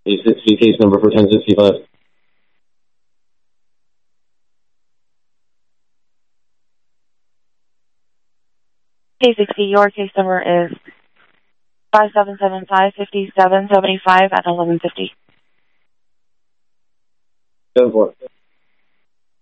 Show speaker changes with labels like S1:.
S1: A60 case number for 1065.
S2: K60, your case number is 5775-5775 at 1150.
S1: 10-4.